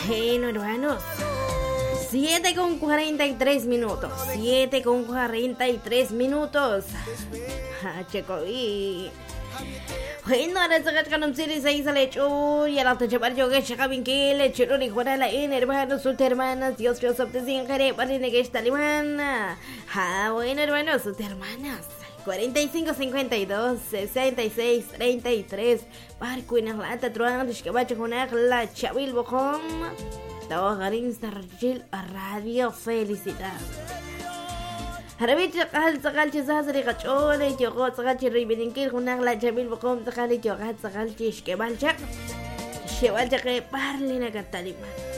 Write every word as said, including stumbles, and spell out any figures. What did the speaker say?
Bueno, hermanos. siete con cuarenta y tres minutos. siete con cuarenta y tres minutos. Ah, Checovi. Bueno, ahora se gasta con seis seis al hecho. Y ahora te llevar yo que llega bien que le echó ni fuera la en hermanos, sus hermanas. Dios, yo soy de sin jare para que está alemana. Ah, bueno, hermanos, sus hermanas. cuarenta y cinco, cincuenta y dos, sesenta y seis, treinta y tres. Barco en la tatuada que va a checonar la chabil bocom. Togarin Sargil Radio Felicidad. Harabit sakal sakal chisasri kachole yogot sakal chiri bininkir kunang la chabil bocom sakali yogat sakal chish que balchak. Shewal chake parli na kataliman.